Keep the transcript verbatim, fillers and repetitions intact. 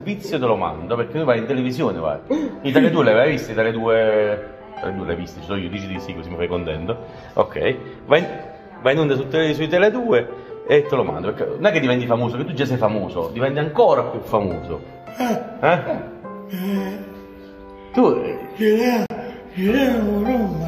Vizio te lo mando perché tu vai in televisione, vai. Italia due l'hai mai vista? Italia due. Italia due l'hai vista, ci sono io, dici di sì così mi fai contento. Ok, vai in, vai in onda su, su Italia due e te lo mando. Perché non è che diventi famoso, che tu già sei famoso, diventi ancora più famoso. Eh? Tu.